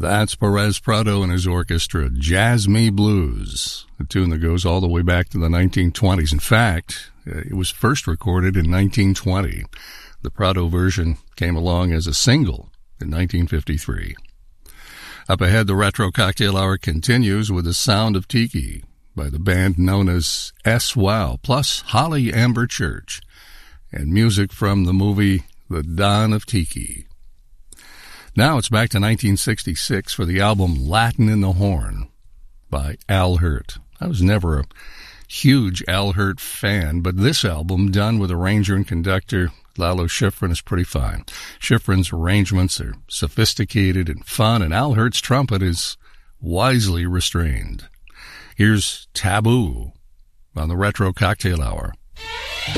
That's Perez Prado and his orchestra, Jazz Me Blues, a tune that goes all the way back to the 1920s. In fact, it was first recorded in 1920. The Prado version came along as a single in 1953. Up ahead, the Retro Cocktail Hour continues with The Sound of Tiki by the band known as S-Wow, plus Holly Amber Church, and music from the movie The Dawn of Tiki. Now it's back to 1966 for the album Latin in the Horn by Al Hirt. I was never a huge Al Hirt fan, but this album, done with arranger and conductor Lalo Schifrin, is pretty fine. Schifrin's arrangements are sophisticated and fun, and Al Hirt's trumpet is wisely restrained. Here's Taboo on the Retro Cocktail Hour.